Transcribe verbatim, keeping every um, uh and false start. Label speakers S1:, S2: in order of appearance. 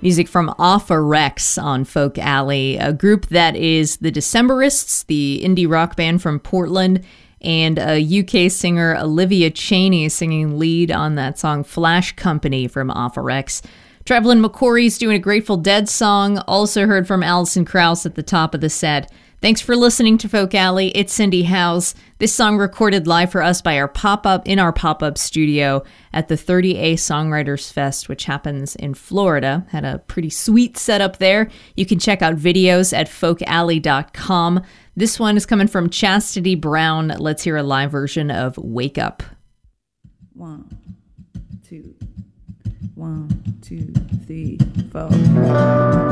S1: Music from Alpha Rex on Folk Alley, a group that is the Decemberists, the indie rock band from Portland, and a U K singer Olivia Cheney singing lead on that song Flash Company from Alpha Rex. Travelin' McCory's doing a Grateful Dead song, also heard from Alison Krauss at the top of the set. Thanks for listening to Folk Alley. It's Cindy Howes. This song recorded live for us by our pop-up in our pop-up studio at the thirty A Songwriters Fest, which happens in Florida. Had a pretty sweet setup there. You can check out videos at folk alley dot com. This one is coming from Chastity Brown. Let's hear a live version of Wake Up.
S2: One, two, one, two, three, four.